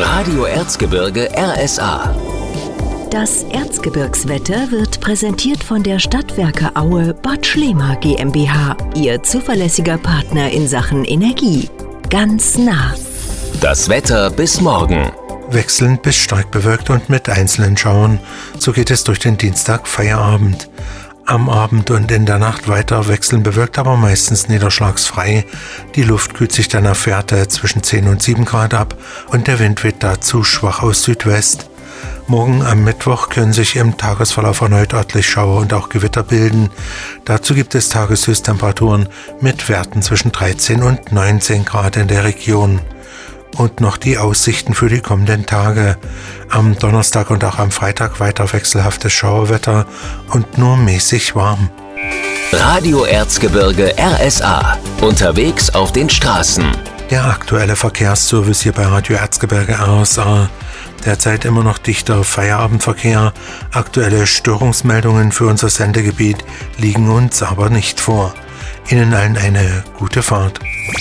Radio Erzgebirge RSA. Das Erzgebirgswetter wird präsentiert von der Stadtwerke Aue Bad Schlema GmbH, Ihr zuverlässiger Partner in Sachen Energie. Ganz nah. Das Wetter bis morgen. Wechselnd bis stark bewölkt und mit einzelnen Schauern. So geht es durch den Dienstag Feierabend. Am Abend und in der Nacht weiter wechselnd bewölkt, aber meistens niederschlagsfrei. Die Luft kühlt sich dann auf Werte zwischen 10 und 7 Grad ab und der Wind weht dazu schwach aus Südwest. Morgen am Mittwoch können sich im Tagesverlauf erneut örtlich Schauer und auch Gewitter bilden. Dazu gibt es Tageshöchsttemperaturen mit Werten zwischen 13 und 19 Grad in der Region. Und noch die Aussichten für die kommenden Tage. Am Donnerstag und auch am Freitag weiter wechselhaftes Schauerwetter und nur mäßig warm. Radio Erzgebirge RSA. Unterwegs auf den Straßen. Der aktuelle Verkehrsservice hier bei Radio Erzgebirge RSA. Derzeit immer noch dichter Feierabendverkehr. Aktuelle Störungsmeldungen für unser Sendegebiet liegen uns aber nicht vor. Ihnen allen eine gute Fahrt.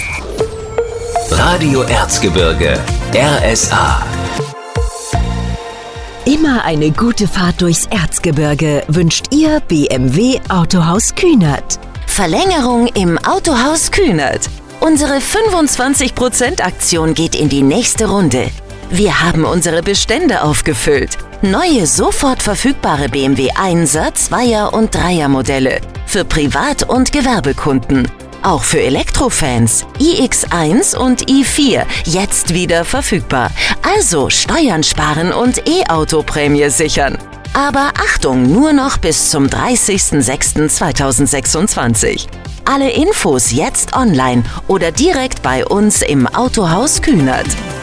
Radio Erzgebirge RSA. Immer eine gute Fahrt durchs Erzgebirge wünscht Ihr BMW Autohaus Kühnert. Verlängerung im Autohaus Kühnert. Unsere 25% Aktion geht in die nächste Runde. Wir haben unsere Bestände aufgefüllt. Neue sofort verfügbare BMW 1er, 2er und 3er Modelle für Privat- und Gewerbekunden. Auch für Elektrofans iX1 und i4 jetzt wieder verfügbar. Also Steuern sparen und E-Auto-Prämie sichern. Aber Achtung, nur noch bis zum 30.06.2026. Alle Infos jetzt online oder direkt bei uns im Autohaus Kühnert.